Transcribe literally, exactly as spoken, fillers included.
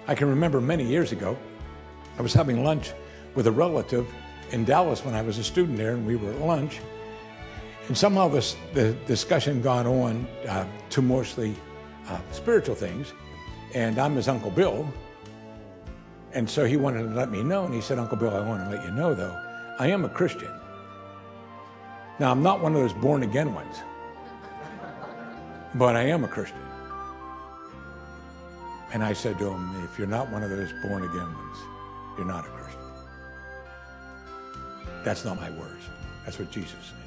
I can remember many years ago, I was having lunch with a relative in Dallas when I was a student there, and we were at lunch. And somehow this, the discussion gone on uh, to mostly uh, spiritual things. And I'm his Uncle Bill. And so he wanted to let me know, and he said, Uncle Bill, I want to let you know, though, I am a Christian. Now, I'm not one of those born-again ones, but I am a Christian. And I said to him, if you're not one of those born-again ones, you're not a Christian. That's not my words. That's what Jesus said.